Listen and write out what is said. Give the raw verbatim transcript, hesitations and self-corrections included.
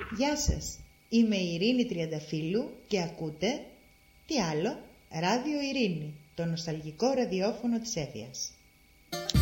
Γεια σας, είμαι η Ειρήνη Τριανταφύλλου και ακούτε, τι άλλο, Ράδιο Ειρήνη, το νοσταλγικό ραδιόφωνο της Έφειας.